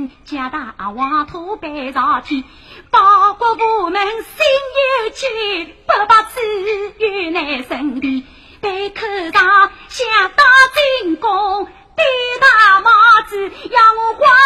人，家大王土背朝天，报国部门心有戚，不把此遇难身边，背口上想到进宫。